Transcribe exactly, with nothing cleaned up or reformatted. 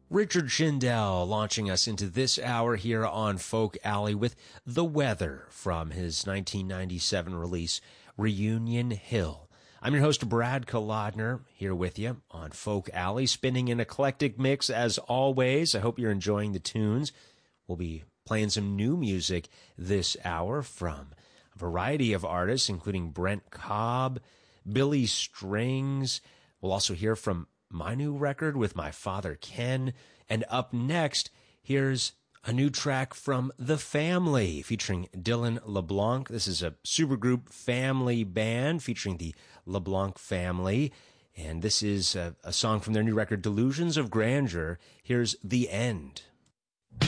Richard Shindell launching us into this hour here on Folk Alley with The Weather from his nineteen ninety-seven release, Reunion Hill. I'm your host, Brad Kolodner, here with you on Folk Alley, spinning an eclectic mix as always. I hope you're enjoying the tunes. We'll be playing some new music this hour from a variety of artists, including Brent Cobb, Billy Strings. We'll also hear from my new record with my father, Ken. And up next, here's a new track from The Family featuring Dylan LeBlanc. This is a supergroup family band featuring the LeBlanc family. And this is a, a song from their new record, Delusions of Grandeur. Here's The End.